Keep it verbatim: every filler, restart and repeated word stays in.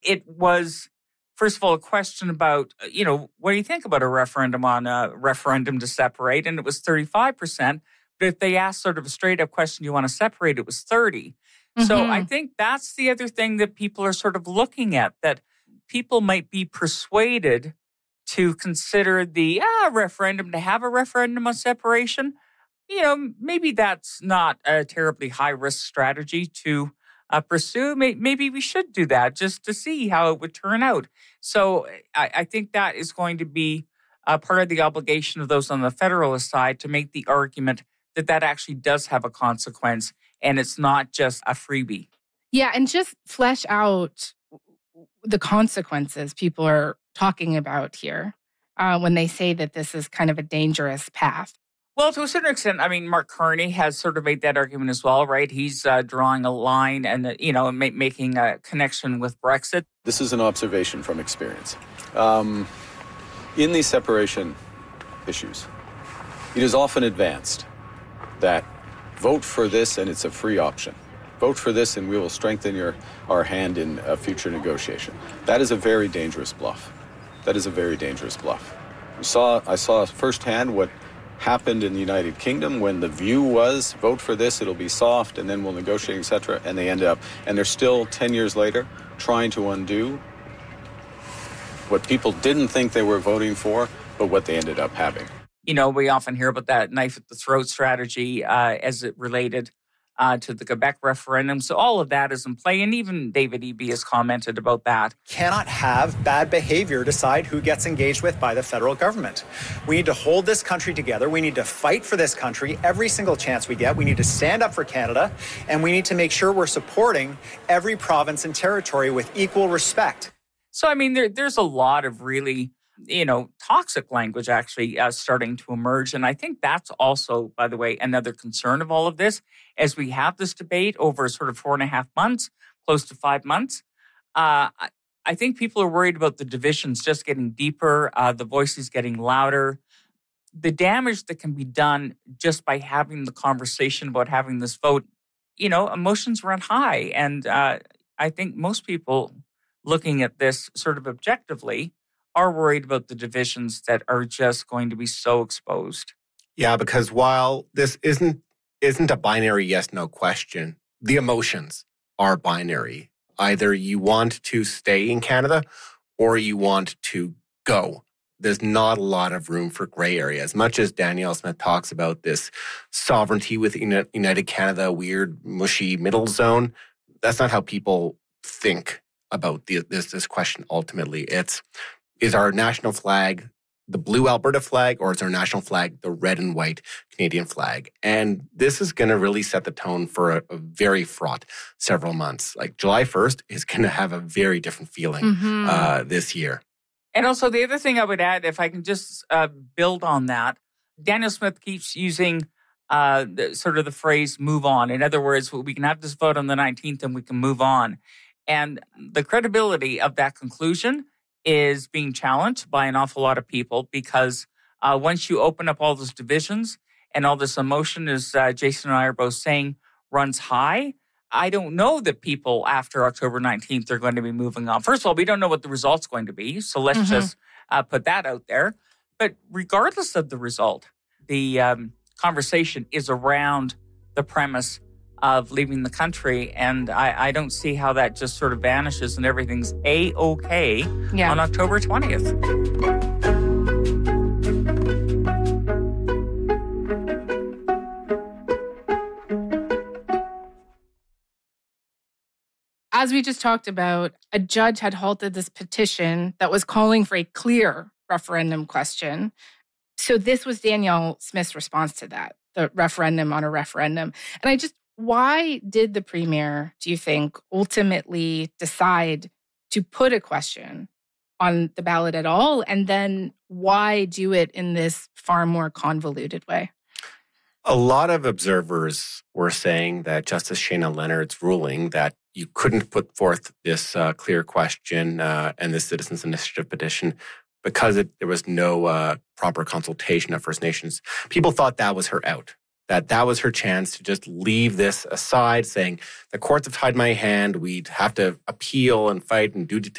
It was, first of all, a question about, you know, what do you think about a referendum on a referendum to separate? And it was thirty-five percent. But if they asked sort of a straight up question, you want to separate, it was thirty. Mm-hmm. So I think that's the other thing that people are sort of looking at, that people might be persuaded to consider the ah, referendum, to have a referendum on separation. You know, maybe that's not a terribly high-risk strategy to uh, pursue. Maybe we should do that just to see how it would turn out. So I, I think that is going to be uh, part of the obligation of those on the Federalist side to make the argument that that actually does have a consequence and it's not just a freebie. Yeah, and just flesh out the consequences people are talking about here uh, when they say that this is kind of a dangerous path. Well, to a certain extent, I mean, Mark Carney has sort of made that argument as well, right? He's uh, drawing a line and, uh, you know, ma- making a connection with Brexit. This is an observation from experience. Um, in these separation issues, it is often advanced that vote for this and it's a free option. Vote for this and we will strengthen your our hand in a future negotiation. That is a very dangerous bluff. That is a very dangerous bluff. We saw, I saw firsthand what happened in the United Kingdom when the view was vote for this, it'll be soft, and then we'll negotiate, et cetera. And they ended up, and they're still ten years later trying to undo what people didn't think they were voting for, but what they ended up having. You know, we often hear about that knife at the throat strategy uh, as it related uh, to the Quebec referendum. So all of that is in play. And even David Eby has commented about that. Cannot have bad behavior decide who gets engaged with by the federal government. We need to hold this country together. We need to fight for this country every single chance we get. We need to stand up for Canada. And we need to make sure we're supporting every province and territory with equal respect. So, I mean, there, there's a lot of really, you know, toxic language actually uh, starting to emerge. And I think that's also, by the way, another concern of all of this. As we have this debate over sort of four and a half months, close to five months, uh, I, I think people are worried about the divisions just getting deeper, uh, the voices getting louder. The damage that can be done just by having the conversation about having this vote, you know, emotions run high. And uh, I think most people looking at this sort of objectively are worried about the divisions that are just going to be so exposed. Yeah, because while this isn't isn't a binary yes-no question, the emotions are binary. Either you want to stay in Canada or you want to go. There's not a lot of room for gray area. As much as Danielle Smith talks about this sovereignty with United Canada, weird, mushy middle zone, that's not how people think about the, this, this question ultimately. It's, is our national flag the blue Alberta flag, or is our national flag the red and white Canadian flag? And this is going to really set the tone for a, a very fraught several months. Like July first is going to have a very different feeling mm-hmm. uh, this year. And also the other thing I would add, if I can just uh, build on that, Danielle Smith keeps using uh, the, sort of the phrase move on. In other words, we can have this vote on the nineteenth and we can move on. And the credibility of that conclusion is being challenged by an awful lot of people because uh, once you open up all those divisions and all this emotion, as uh, Jason and I are both saying, runs high, I don't know that people after October nineteenth are going to be moving on. First of all, we don't know what the result's going to be, so let's mm-hmm. just uh, put that out there. But regardless of the result, the um, conversation is around the premise of leaving the country, and I, I don't see how that just sort of vanishes and everything's A-okay yeah. on October twentieth. As we just talked about, a judge had halted this petition that was calling for a clear referendum question. So this was Danielle Smith's response to that, the referendum on a referendum. And I just Why did the Premier, do you think, ultimately decide to put a question on the ballot at all? And then why do it in this far more convoluted way? A lot of observers were saying that Justice Shayna Leonard's ruling that you couldn't put forth this uh, clear question uh, and this Citizens Initiative petition because it, there was no uh, proper consultation of First Nations. People thought that was her out. that that was her chance to just leave this aside, saying the courts have tied my hand. We'd have to appeal and fight and do